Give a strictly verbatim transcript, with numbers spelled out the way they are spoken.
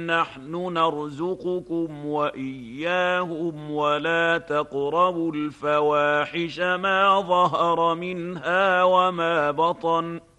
نحن نرزقكم وإياهم ولا تقربوا الفواحش ما ظهر منها وما بطن